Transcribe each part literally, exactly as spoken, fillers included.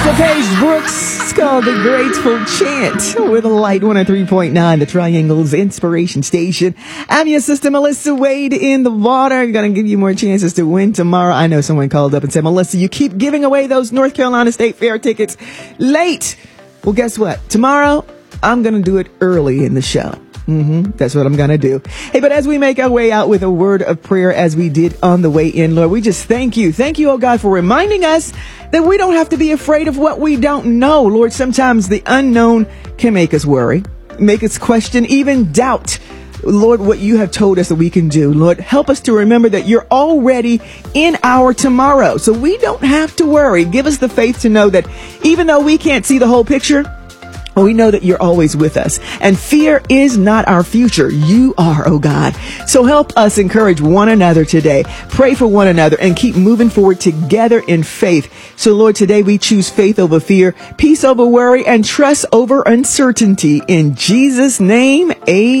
Melissa Page Brooks. It's called The Grateful Chant with a light one oh three point nine, the Triangle's Inspiration Station. I'm your sister, Melissa Wade, in the water. Going to give you more chances to win tomorrow. I know someone called up and said, Melissa, you keep giving away those North Carolina State Fair tickets late. Well, guess what? Tomorrow, I'm going to do it early in the show. Mm-hmm. That's what I'm going to do. Hey, but as we make our way out with a word of prayer as we did on the way in, Lord, we just thank you. Thank you, oh God, for reminding us that we don't have to be afraid of what we don't know. Lord, sometimes the unknown can make us worry, make us question, even doubt, Lord, what you have told us that we can do. Lord, help us to remember that you're already in our tomorrow, so we don't have to worry. Give us the faith to know that even though we can't see the whole picture, we know that you're always with us, and fear is not our future. You are, oh God. So help us encourage one another today. Pray for one another and keep moving forward together in faith. So Lord, today we choose faith over fear, peace over worry, and trust over uncertainty. In Jesus' name,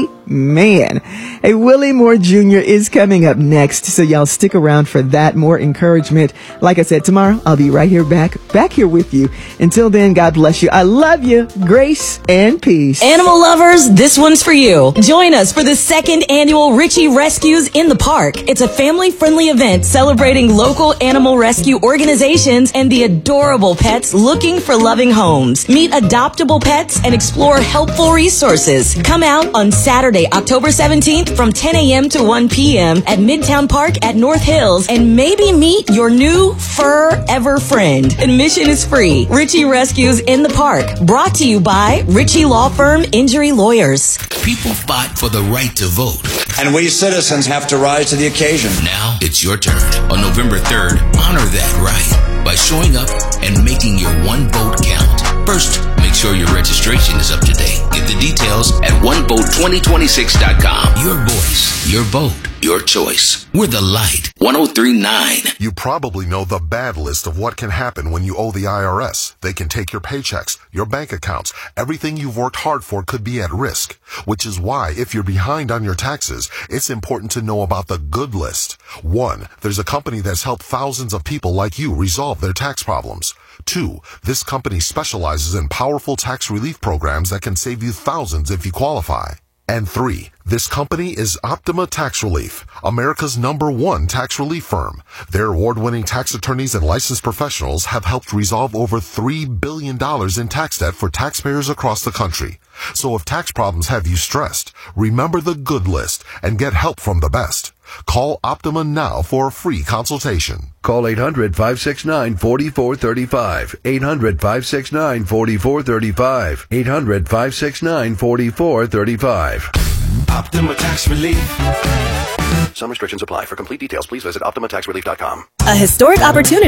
amen. Hey, Willie Moore Junior is coming up next, so y'all stick around for that. More encouragement. Like I said, tomorrow I'll be right here back, back here with you. Until then, God bless you. I love you. Grace and peace. Animal lovers, this one's for you. Join us for the second annual Richie Rescues in the Park. It's a family-friendly event celebrating local animal rescue organizations and the adorable pets looking for loving homes. Meet adoptable pets and explore helpful resources. Come out on Saturday, October seventeenth from ten a.m. to one p.m. at Midtown Park at North Hills and maybe meet your new fur-ever friend. Admission is free. Richie Rescues in the Park. Brought to you by Richie Law Firm Injury Lawyers. People fought for the right to vote. And we citizens have to rise to the occasion. Now it's your turn. On November third, honor that right by showing up and making your one vote count. First, make sure your registration is up to date. Get the details at one vote twenty twenty-six dot com. Your voice, your vote, your choice. We're the light. one oh three point nine. You probably know the bad list of what can happen when you owe the I R S. They can take your paychecks, your bank accounts. Everything you've worked hard for could be at risk. Which is why, if you're behind on your taxes, it's important to know about the good list. One, there's a company that's helped thousands of people like you resolve their tax problems. Two, this company specializes in powerful tax relief programs that can save you thousands if you qualify. And three, this company is Optima Tax Relief, America's number one tax relief firm. Their award-winning tax attorneys and licensed professionals have helped resolve over three billion dollars in tax debt for taxpayers across the country. So if tax problems have you stressed, remember the good list and get help from the best. Call Optima now for a free consultation. Call eight hundred, five six nine, four four three five. eight hundred, five six nine, four four three five. eight hundred, five six nine, four four three five. Optima Tax Relief. Some restrictions apply. For complete details, please visit optima tax relief dot com. A historic opportunity